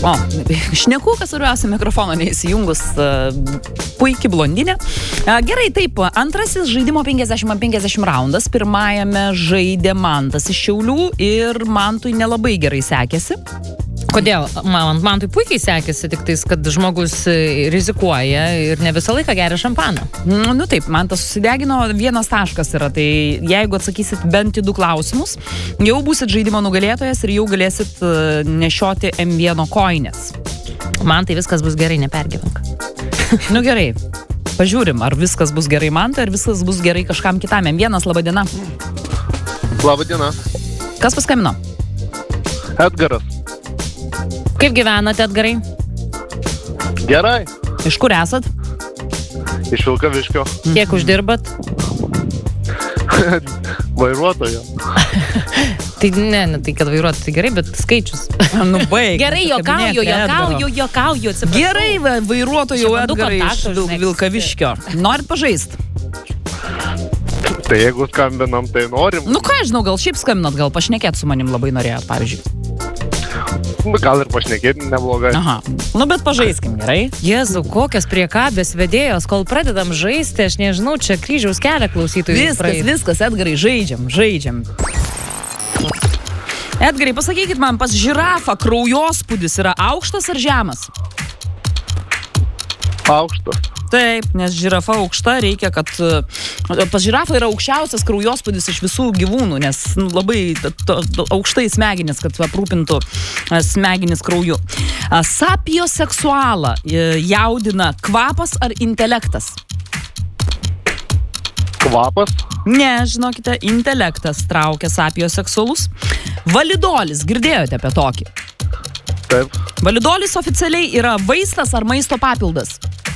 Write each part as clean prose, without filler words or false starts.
Šneku, kas svarbiausia, mikrofono neįsijungus, puikiai blondinė. Gerai, taip, antrasis žaidimo 50-50 raundas. Pirmajame žaidė Mantas iš Šiaulių ir Mantui nelabai gerai sekėsi. Kodėl? Man tai puikiai sekėsi, tik tais, kad žmogus rizikuoja ir ne visą laiką geria šampaną. Nu taip, man tas susidegino, 1 taškas yra, tai jeigu atsakysit bent į 2 klausimus, jau būsit žaidimo nugalėtojas ir jau galėsit nešioti M1 koinės. Man tai viskas bus gerai, nepergyvenk. Nu gerai, pažiūrim, ar viskas bus gerai Mantui, ar viskas bus gerai kažkam kitam. M1, laba diena. Labą dieną. Kas paskambino? Edgaras. Kaip gyvenate, Edgarai? Gerai. Iš kur esat? Iš Vilkaviškio. Kiek uždirbat? Vairuotojo. Tai ne, tai kad vairuotojai tai gerai, bet skaičius. Nu baig. Gerai, juokauju, atsiprašau. Gerai, vairuotojų Edgarai iš Vilkaviškio. Norit pažaist? Tai jeigu skambinam, tai norim. Nu ką, žinau, gal šiaip skambinat, gal pašnekėt su manim labai norėjot, pavyzdžiui. Gal ir pašnekėti neblogai. Aha, nu bet pažaiskim, gerai? Jezu, kokios priekabės vedėjos, kol pradedam žaisti, aš nežinau, čia kryžiaus kelią klausytojų. Viskas, Edgarai, žaidžiam. Edgarai, pasakykit man, pas žirafą kraujospūdis yra aukštas ar žemas? Aukštas. Taip, nes žirafa aukšta, reikia, kad pas žirafą yra aukščiausias kraujospūdis iš visų gyvūnų, nes labai aukštai smegenis, kad aprūpintų smegenis krauju. Sapioseksualą jaudina kvapas ar intelektas? Kvapas? Ne, žinokite, intelektas traukia sapioseksualus. Validolis, girdėjote apie tokį? Taip. Validolis oficialiai yra vaistas ar maisto papildas?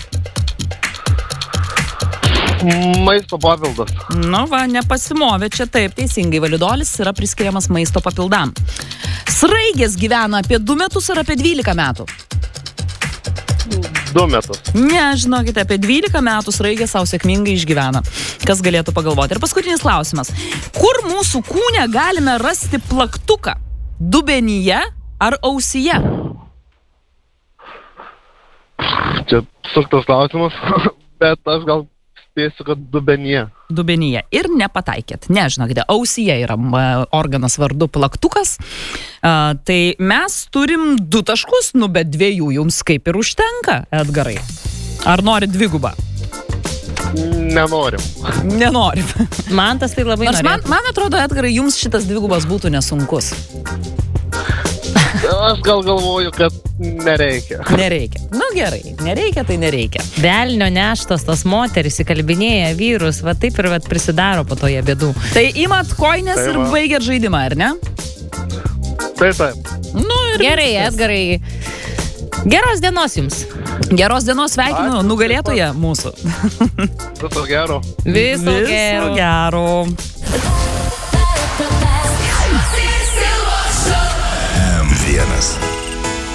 Maisto papildas. Nu va, nepasimovė čia taip, teisingai. Validolis yra priskiriamas maisto papildam. Sraigės gyvena apie 2 metus ar apie 12 metų? 2 metus. Ne, žinokite, apie 12 metų sraigė savo sėkmingai išgyvena. Kas galėtų pagalvoti? Ir paskutinis klausimas. Kur mūsų kūne galime rasti plaktuką? Dubenyje ar ausyje? Čia suktas klausimas, bet aš gal spėsiu, kad dubenyje. Dubenyje. Ir nepataikėt. Ne, žinokite, ausyje yra organas vardu plaktukas. Tai mes turim 2 taškus, nu bet 2 jums kaip ir užtenka, Edgarai. Ar norit 2? Nenorim. Man tas tai labai norėtų. Man atrodo, Edgarai, jums šitas 2 būtų nesunkus. Aš gal galvoju, kad nereikia. Nu gerai, nereikia, tai nereikia. Velnio neštos tos moterys įkalbinėja vyrus, va taip ir va prisidaro po to jie bėdų. Tai imat koinės ir baigėt žaidimą, ar ne? Taip. Nu ir gerai, viskas. Edgarai. Geros dienos jums. Geros dienos, sveikinu nugalėtoją mūsų. Viso gero. Viso gero. M1